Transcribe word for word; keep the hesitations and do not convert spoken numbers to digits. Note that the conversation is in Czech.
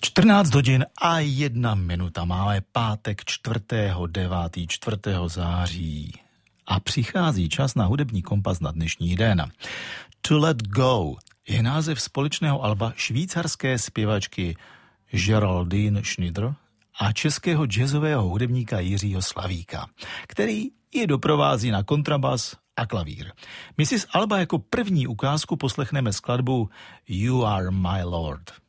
čtrnáct hodin a jedna minuta. Máme pátek čtvrtého devátého čtvrtého září. A přichází čas na hudební kompas na dnešní den. To Let Go je název společného alba švýcarské zpěvačky Geraldine Schneider a českého jazzového hudebníka Jiřího Slavíka, který je doprovází na kontrabas a klavír. My si z alba jako první ukázku poslechneme skladbu You Are My Lord.